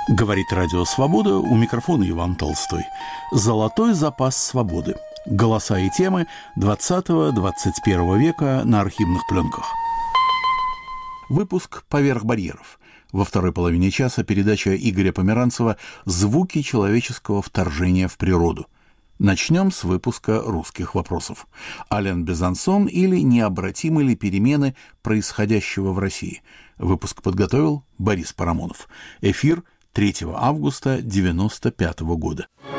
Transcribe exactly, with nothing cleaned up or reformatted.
Говорит Радио Свобода, у микрофона Иван Толстой. Золотой запас свободы. Голоса и темы двадцатого-двадцать первого века на архивных пленках. Выпуск «Поверх барьеров». Во второй половине часа передача Игоря Померанцева «Звуки человеческого вторжения в природу». Начнем с выпуска русских вопросов. Ален Безансон или необратимы ли перемены происходящего в России? Выпуск подготовил Борис Парамонов. Эфир третьего августа девяносто пятого года.